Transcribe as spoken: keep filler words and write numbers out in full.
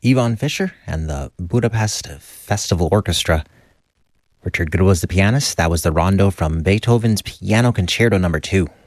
Yvonne Fisher and the Budapest Festival Orchestra. Richard Good was the pianist. That was the rondo from Beethoven's Piano Concerto number two.